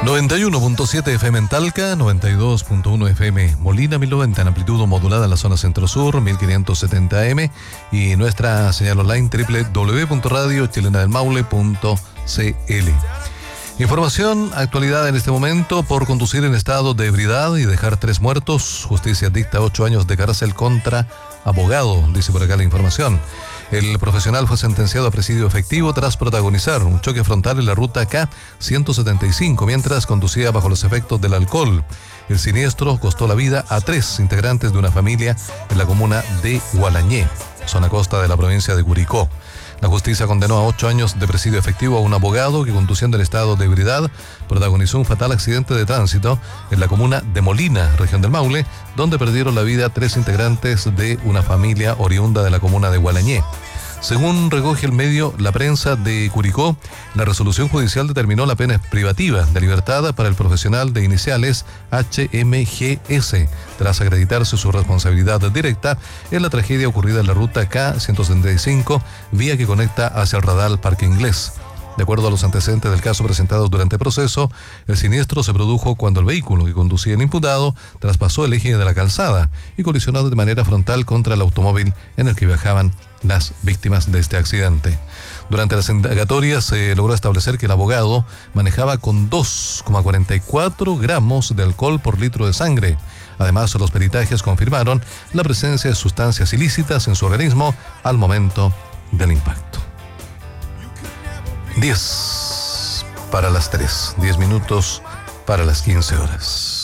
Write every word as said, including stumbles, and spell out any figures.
noventa y uno punto siete F M en Talca, noventa y dos punto uno F M Molina, mil noventa en amplitud modulada en la zona centro-sur, mil quinientos setenta M y nuestra señal online doble u doble u doble u punto radio chilena del maule punto c l. Información, actualidad en este momento: por conducir en estado de ebriedad y dejar tres muertos, justicia dicta ocho años de cárcel contra abogado, dice por acá la información. El profesional fue sentenciado a presidio efectivo tras protagonizar un choque frontal en la ruta K ciento setenta y cinco mientras conducía bajo los efectos del alcohol. El siniestro costó la vida a tres integrantes de una familia en la comuna de Gualañé, zona costa de la provincia de Curicó. La justicia condenó a ocho años de presidio efectivo a un abogado que, conduciendo en estado de ebriedad, protagonizó un fatal accidente de tránsito en la comuna de Molina, región del Maule, donde perdieron la vida tres integrantes de una familia oriunda de la comuna de Gualañé. Según recoge el medio La Prensa de Curicó, la resolución judicial determinó la pena privativa de libertad para el profesional de iniciales H M G S, tras acreditarse su responsabilidad directa en la tragedia ocurrida en la ruta K ciento setenta y cinco, vía que conecta hacia el Radal Parque Inglés. De acuerdo a los antecedentes del caso presentados durante el proceso, el siniestro se produjo cuando el vehículo que conducía el imputado traspasó el eje de la calzada y colisionó de manera frontal contra el automóvil en el que viajaban las víctimas de este accidente. Durante las indagatorias se logró establecer que el abogado manejaba con dos coma cuarenta y cuatro gramos de alcohol por litro de sangre. Además, los peritajes confirmaron la presencia de sustancias ilícitas en su organismo al momento del impacto. diez para las tres, diez minutos para las quince horas.